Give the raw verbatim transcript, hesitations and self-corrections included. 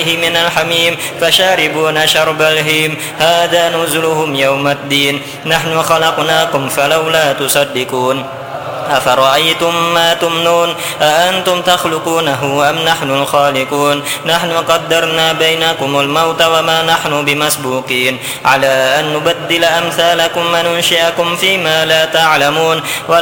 من الحميم فشاربون شرب الهيم هذا نزلهم يوم الدين نحن خلقناكم فلولا تصدقون أفرأيتم ما تمنون أأنتم تخلقونه أم نحن الخالقون نحن قدرنا بينكم الموت وما نحن بمسبوقين على أن نبدل أمثالكم وننشئكم فيما لا تعلمون